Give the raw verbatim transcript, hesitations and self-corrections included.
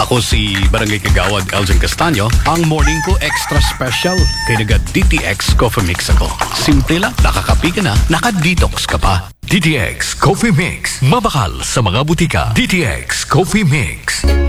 Ako si Barangay Kagawad Elgin Castaño. Ang morning ko extra special. Kaya naga D T X Coffee Mix ako. Simple lang, nakakapi ka na, naka-detox ka pa. D T X Coffee Mix. Mabakal sa mga butika. D T X Coffee Mix.